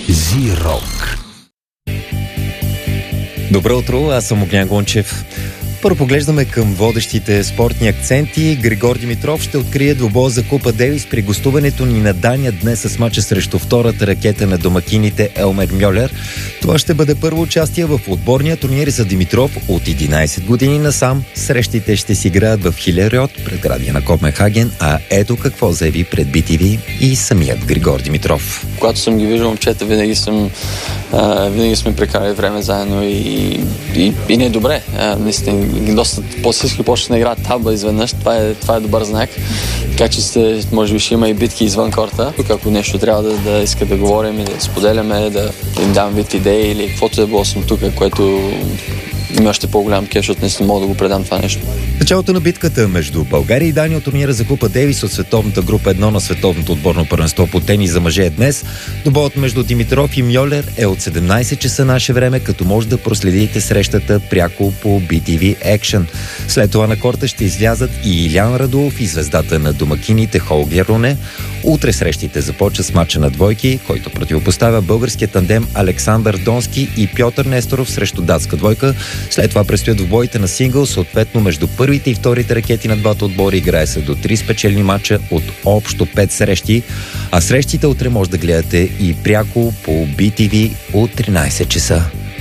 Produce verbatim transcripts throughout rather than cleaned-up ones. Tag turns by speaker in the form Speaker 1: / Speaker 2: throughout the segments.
Speaker 1: Зи-рок.
Speaker 2: Добро утро, аз съм Огнян Гончев. Първо поглеждаме към водещите спортни акценти. Григор Димитров ще открие двубоя за Купа Дейвис при гостуването ни на Дания днес с мача срещу втората ракета на домакините Елмер Мьолер. Това ще бъде първо участие в отборния турнир за Димитров от единайсет години насам. Срещите ще си играят в Хилериот, предградие на Копенхаген, а ето какво заяви пред би ти ви и самият Григор Димитров.
Speaker 3: Когато съм ги виждал момчета, винаги съм а, винаги сме прекарали време заедно и, и, и не е добре. А, наистина, доста по-всички почне да играят таба изведнъж. Това е, това е добър знак. Така че сте, може би ще има и битки извън корта. Тук ако нещо трябва да, да иска да говорим и да споделяме, да им дам вид идеи или каквото да било съм тук, което има още по-голям кеш, защото не мога да го предам това нещо.
Speaker 2: Началото на битката между България и Дания от турнира за Купа Дейвис от световната група едно на световното отборно първенство по тенис за мъже е днес. Добоят между Димитров и Мьолер е от седемнайсет часа наше време, като може да проследите срещата пряко по би ти ви Action. След това на корта ще излязат и Илян Радулов и звездата на домакините Холгер Руне. Утре срещите започва с мача на двойки, който противопоставя българския тандем Александър Донски и Пьотър Несторов срещу датска двойка. След това предстоят в боите на сингъл, съответно между първите и вторите ракети на двата отбора. Играе се до три спечелни мача от общо пет срещи, а срещите утре може да гледате и пряко по би ти ви от тринайсет часа.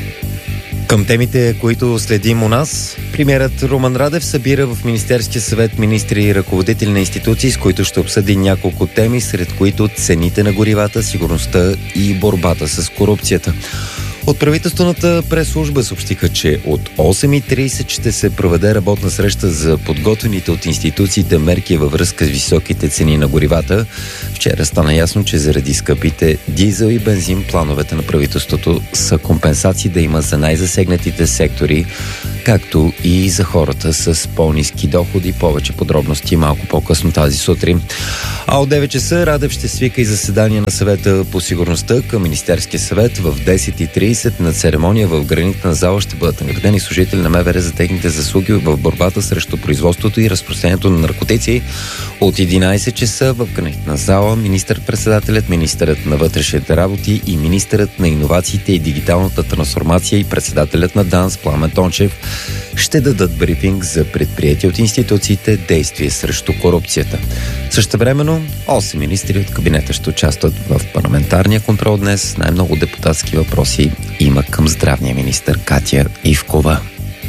Speaker 2: Към темите, които следим у нас, премиерът Румен Радев събира в Министерския съвет министри и ръководители на институции, с които ще обсъди няколко теми, сред които цените на горивата, сигурността и борбата с корупцията. От правителствената прес-служба съобщиха, че от осем и трийсет ще се проведе работна среща за подготвените от институциите мерки във връзка с високите цени на горивата. Вчера стана ясно, че заради скъпите дизел и бензин плановете на правителството са компенсации да има за най-засегнатите сектори, както и за хората с по-ниски доходи. Повече подробности малко по-късно тази сутрин. А от девет часа Радев ще свика и заседание на съвета по сигурността към Министерския съвет. В десет и трийсет на церемония в гранитна зала ще бъдат наградени служители на МВР за техните заслуги в борбата срещу производството и разпространението на наркотици. От единайсет часа в гранитна зала министър-председателят, министърът на вътрешните работи и министърът на иновациите и дигиталната трансформация и председателят на ДАНС Пламен Тончев ще дадат брифинг за предприятия от институциите действия срещу корупцията. Същевременно осем министри от кабинета ще участват в парламентарния контрол днес. Най-много депутатски въпроси има към здравния министър Катя Ивкова.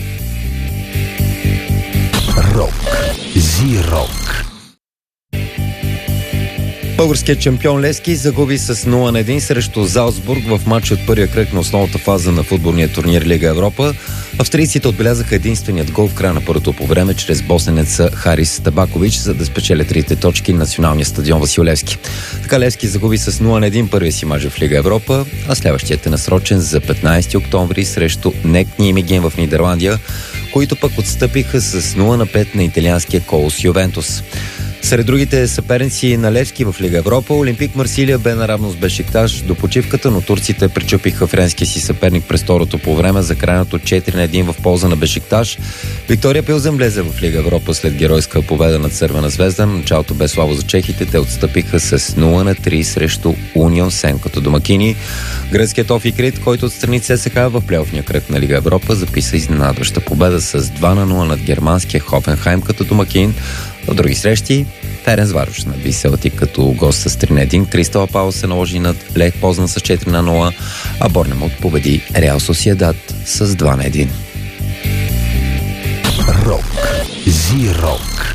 Speaker 1: Рок. Зи-рок.
Speaker 2: Българският шампион Левски загуби с нула на едно срещу Залцбург в матч от първия кръг на основната фаза на футболния турнир Лига Европа. Австрийците отбелязаха единственият гол в края на първото по време чрез босненеца Харис Табакович, за да спечелят трите точки на националния стадион Васил Левски. Така Левски загуби с нула на едно първия си мач в Лига Европа, а следващият е насрочен за петнайсети октомври срещу НЕК Нимеген в Нидерландия, които пък отстъпиха с нула на пет на италианския Колос Ювентус. Сред другите съперници на Левски в Лига Европа, Олимпик Марсилия бе наравно с Бешикташ до почивката, но турците пречупиха френския си съперник през второто по време за крайното четири на едно в полза на Бешикташ. Виктория Пилзен влезе в Лига Европа след геройска победа на Цървена звезда. Началото бе слабо за чехите, те отстъпиха с нула на три срещу Унион Сен като домакини. Гръцкият Офи Крит, който отстрани ЦСКА в плейофния кръг на Лига Европа, записа изненадваща победа с два на нула над германския Хофенхайм като домакин. В други срещи Ференцварош наби Селтик като гост с три на едно, Кристал Палас се наложи над Лех Позnan с четири на нула, а Борнемут победи Реал Сосиедад с два на едно.
Speaker 1: Рок. Зи-рок.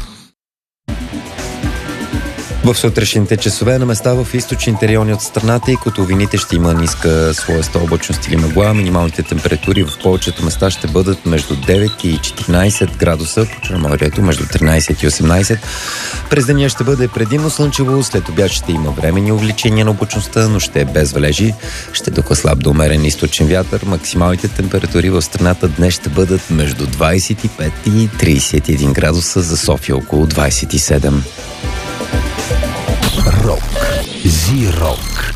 Speaker 2: В сутрешните часове на места в източните райони от страната и котовините ще има ниска слоеста облачност или мъгла. Минималните температури в повечето места ще бъдат между девет и четиринайсет градуса, по Черноморието между тринайсет и осемнайсет. През деня ще бъде предимно слънчево, след обяд ще има временни увеличения на облачността, но ще е без валежи. Ще духа слаб до умерен източен вятър. Максималните температури в страната днес ще бъдат между двайсет и пет и трийсет и един градуса, за София около двайсет и седем.
Speaker 1: Рок. Зи-рок.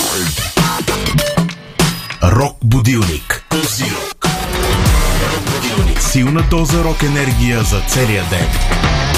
Speaker 1: Рок будилник. Зи-рок. Силна доза рок енергия за целия ден.